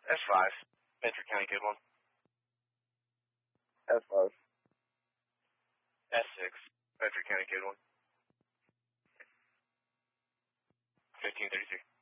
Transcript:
S5, Bedford County, good one. S5. S6, Bedford County, good one. 1533.